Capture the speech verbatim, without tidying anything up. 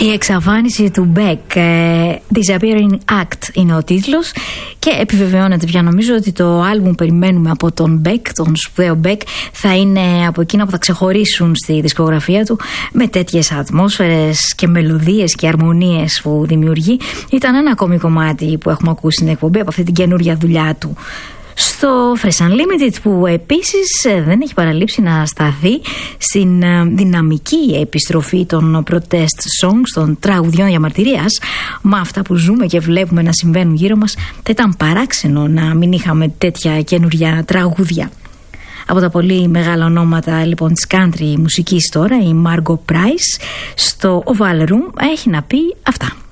Η εξαφάνιση του Beck, Disappearing Act είναι ο τίτλος, και επιβεβαιώνεται πια νομίζω ότι το άλμπουμ περιμένουμε από τον Beck, τον σπουδαίο Beck, θα είναι από εκείνα που θα ξεχωρίσουν στη δισκογραφία του με τέτοιες ατμόσφαιρες και μελωδίες και αρμονίες που δημιουργεί. Ήταν ένα ακόμη κομμάτι που έχουμε ακούσει στην εκπομπή από αυτή την καινούρια δουλειά του στο Fresh Unlimited, που επίσης δεν έχει παραλείψει να σταθεί στην δυναμική επιστροφή των protest songs, των τραγουδιών διαμαρτυρίας. Με αυτά που ζούμε και βλέπουμε να συμβαίνουν γύρω μας, θα ήταν παράξενο να μην είχαμε τέτοια καινούρια τραγούδια. Από τα πολύ μεγάλα ονόματα λοιπόν της country μουσικής τώρα, η Margo Price στο Oval Room έχει να πει αυτά.